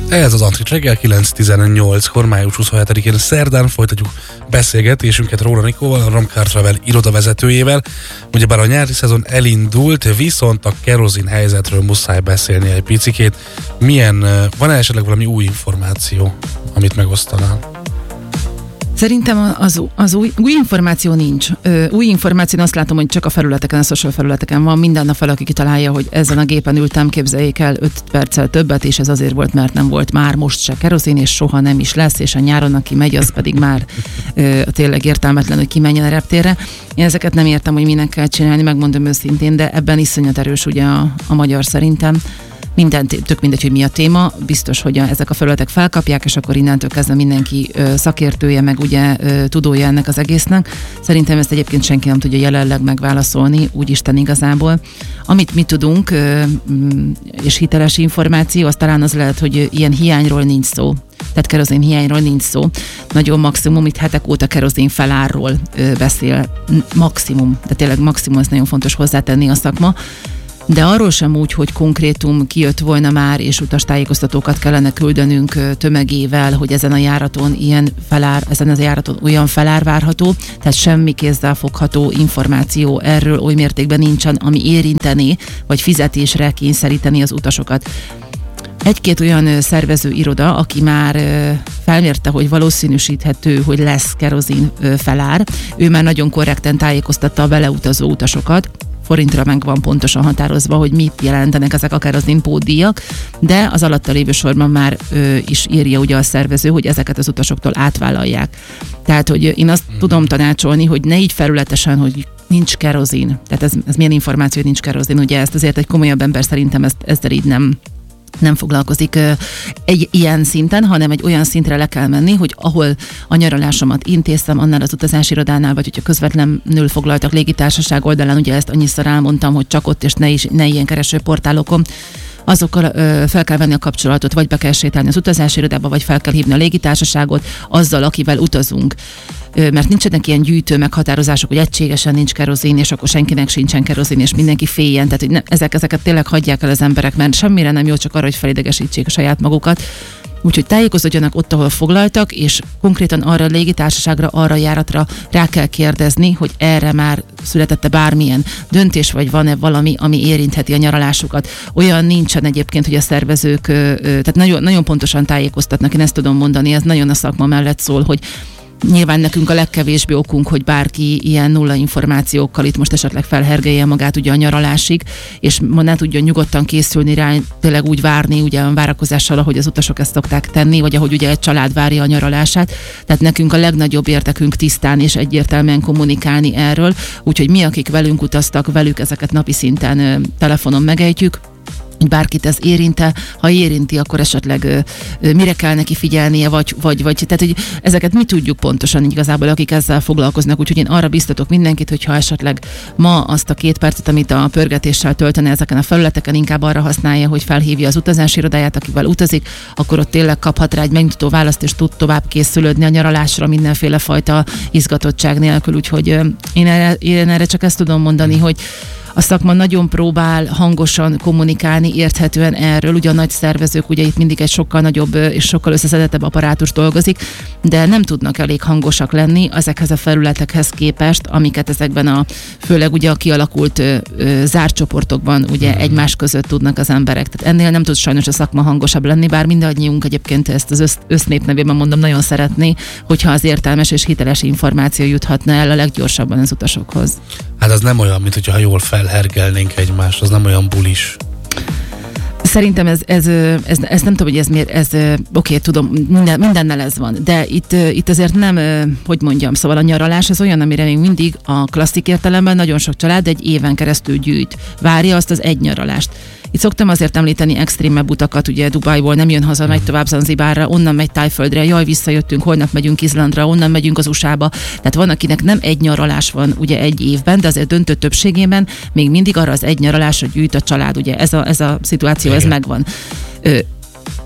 Ez az Antrit reggel 9:18-kor, május 27-én szerdán folytatjuk beszélgetésünket Róra Nikóval, a Romcar Travel irodavezetőjével. Ugyebár a nyári szezon elindult, viszont a kerozin helyzetről muszáj beszélni egy picikét. Van-e esetleg valami új információ, amit megosztanál? Szerintem az új információ nincs. Új információ, azt látom, hogy csak a felületeken, a social felületeken van. Minden nap valaki kitalálja, hogy ezen a gépen ültem, képzeljék el 5 perccel többet, és ez azért volt, mert nem volt már most se kerozin, és soha nem is lesz, és a nyáron, aki megy, az pedig már tényleg értelmetlen, hogy kimenjen a reptérre. Én ezeket nem értem, hogy minek kell csinálni, megmondom őszintén, de ebben iszonyat erős ugye a magyar szerintem. Tök mindegy, hogy mi a téma, biztos, hogy ezek a felületek felkapják, és akkor innentől kezdve mindenki szakértője, meg ugye tudója ennek az egésznek. Szerintem ezt egyébként senki nem tudja jelenleg megválaszolni, úgyisten igazából. Amit mi tudunk, és hiteles információ, az talán az lehet, hogy ilyen hiányról nincs szó. Tehát kerozin hiányról nincs szó. Nagyon maximum, itt hetek óta kerozin felárról beszél. Maximum, de tényleg maximum, ez nagyon fontos hozzátenni a szakma. De arról sem úgy, hogy konkrétum kijött volna már, és utastájékoztatókat kellene küldenünk tömegével, hogy ezen a járaton olyan felár várható, tehát semmi kézzel fogható információ erről oly mértékben nincsen, ami érinteni, vagy fizetésre kényszeríteni az utasokat. Egy-két olyan szervező iroda, aki már felmérte, hogy valószínűsíthető, hogy lesz kerozin felár, ő már nagyon korrekten tájékoztatta a beleutazó utasokat, forintra meg van pontosan határozva, hogy mit jelentenek ezek a kerozin pótdíjak, de az alatta lévő sorban már is írja ugye a szervező, hogy ezeket az utasoktól átvállalják. Tehát, hogy én azt tudom tanácsolni, hogy ne így felületesen, hogy nincs kerozin. Tehát ez milyen információ, hogy nincs kerozin, ugye ezt azért egy komolyabb ember szerintem ezzel így nem foglalkozik egy ilyen szinten, hanem egy olyan szintre le kell menni, hogy ahol a nyaralásomat intéztem, annál az utazási irodánál, vagy hogyha közvetlenül foglaltak légitársaság oldalán, ugye ezt annyiszor elmondtam, hogy csak ott és ne ilyen keresőportálokon, azokkal fel kell venni a kapcsolatot, vagy be kell sétálni az utazási irodába, vagy fel kell hívni a légitársaságot azzal, akivel utazunk. Mert nincsenek ilyen gyűjtő meghatározások, hogy egységesen nincs kerozin, és akkor senkinek sincsen kerozin, és mindenki féljen. Tehát, hogy ezeket tényleg hagyják el az emberek, mert semmire nem jó, csak arra, hogy felidegesítsék a saját magukat. Úgyhogy tájékozódjanak ott, ahol foglaltak, és konkrétan arra a légitársaságra, arra a járatra rá kell kérdezni, hogy erre már születette bármilyen döntés, vagy van-e valami, ami érintheti a nyaralásukat. Olyan nincsen egyébként, hogy a szervezők, tehát nagyon, nagyon pontosan tájékoztatnak, én ezt tudom mondani, ez nagyon a szakma mellett szól, hogy nyilván nekünk a legkevésbé okunk, hogy bárki ilyen nulla információkkal itt most esetleg felhergelje magát ugye a nyaralásig, és ne tudjon nyugodtan készülni rá, tényleg úgy várni, ugye a várakozással, ahogy az utasok ezt szokták tenni, vagy ahogy ugye egy család várja a nyaralását. Tehát nekünk a legnagyobb érdekünk tisztán és egyértelműen kommunikálni erről, úgyhogy mi, akik velünk utaztak, velük ezeket napi szinten telefonon megejtjük, hogy bárkit ez érinte, ha érinti, akkor esetleg mire kell neki figyelnie, vagy tehát, hogy ezeket mi tudjuk pontosan igazából, akik ezzel foglalkoznak, úgyhogy én arra biztatok mindenkit, hogyha esetleg ma azt a 2 percet, amit a pörgetéssel töltene ezeken a felületeken, inkább arra használja, hogy felhívja az utazási irodáját, akivel utazik, akkor ott tényleg kaphat rá egy megnyugtató választ, és tud tovább készülődni a nyaralásra mindenféle fajta izgatottság nélkül, úgyhogy én erre csak ezt tudom mondani, hogy a szakma nagyon próbál hangosan kommunikálni, érthetően erről. Ugye a nagy szervezők, ugye itt mindig egy sokkal nagyobb és sokkal összeszedettebb apparátus dolgozik, de nem tudnak elég hangosak lenni ezekhez a felületekhez képest, amiket ezekben főleg ugye a kialakult zárt csoportokban ugye egymás között tudnak az emberek. Tehát ennél nem tud sajnos a szakma hangosabb lenni, bár mindannyiunk egyébként ezt az össznép nevében mondom, nagyon szeretné, hogyha az értelmes és hiteles információ juthatna el a leggyorsabban az utasokhoz. Hát az nem olyan, mint hogyha jól felhergelnénk egymást, az nem olyan bulis. Szerintem ez nem tudom, hogy ez miért, oké, tudom, mindennel ez van, de itt azért nem, hogy mondjam, szóval a nyaralás az olyan, amire még mindig a klasszik értelemben nagyon sok család egy éven keresztül gyűjt, várja azt az egy nyaralást. Itt szoktam azért említeni extrémebb utakat, ugye Dubajból nem jön haza, megy tovább Zanzibárra, onnan megy Tájföldre, jaj, visszajöttünk, holnap megyünk Izlandra, onnan megyünk az USA-ba. Tehát van, akinek nem egy nyaralás van ugye egy évben, de azért döntő többségében még mindig arra az egy nyaralásra gyűjt a család, ugye ez a szituáció, ez megvan.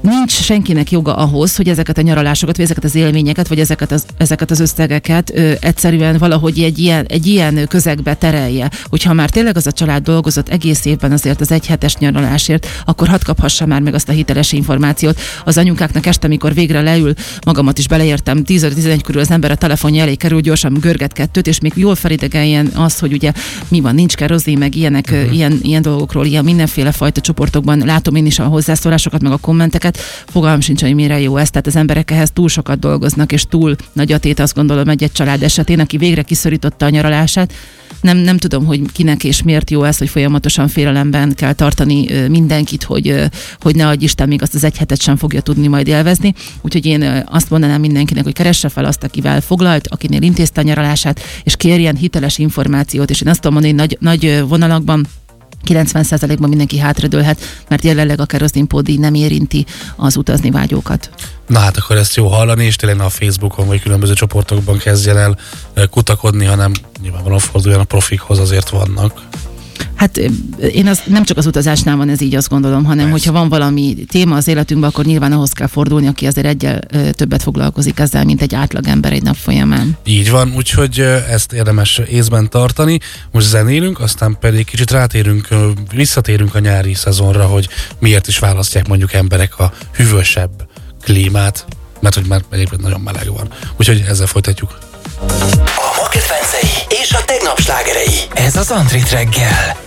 nincs senkinek joga ahhoz, hogy ezeket a nyaralásokat, vagy ezeket az élményeket, vagy ezeket az összegeket egyszerűen valahogy egy ilyen közegbe terelje. Hogyha már tényleg az a család dolgozott egész évben azért az egy hetes nyaralásért, akkor hadd kaphassa már meg azt a hiteles információt. Az anyukáknak este, amikor végre leül, magamat is beleértem, 10-11 körül az ember a telefonja elé kerül, gyorsan görget kettőt, és még jól felidegeljen az, hogy ugye mi van, nincs kerozin, meg ilyenek, ilyen dolgokról, ilyen mindenféle fajta csoportokban látom én is a hozzászólásokat, meg a kommenteket, fogalmam sincs, hogy mire jó ez, tehát az emberek ehhez túl sokat dolgoznak, és túl nagy a tét, azt gondolom, egy család esetén, aki végre kiszorította a nyaralását. Nem tudom, hogy kinek és miért jó ez, hogy folyamatosan félelemben kell tartani mindenkit, hogy ne adj Isten, még azt az egy hetet sem fogja tudni majd élvezni. Úgyhogy én azt mondanám mindenkinek, hogy keresse fel azt, akivel foglalt, akinél intézte a nyaralását, és kérjen hiteles információt, és én azt tudom mondani, hogy nagy vonalakban 90%-ban mindenki hátradőlhet, mert jelenleg a kerozinpótdíj nem érinti az utazni vágyókat. Na hát akkor ezt jó hallani, és tényleg a Facebookon vagy különböző csoportokban kezdjen el kutakodni, hanem nyilvánvalóan forduljon a profikhoz, azért vannak. Hát én nem csak az utazásnál van ez így, azt gondolom, hanem hogyha van valami téma az életünkben, akkor nyilván ahhoz kell fordulni, aki azért egyel többet foglalkozik ezzel, mint egy átlagember egy nap folyamán. Így van, úgyhogy ezt érdemes észben tartani. Most zenélünk, aztán pedig kicsit visszatérünk a nyári szezonra, hogy miért is választják mondjuk emberek a hűvösebb klímát, mert hogy már egyébként nagyon meleg van. Úgyhogy ezzel folytatjuk. A ma kedvencei és a tegnap slágerei. Ez az Antrit reggel.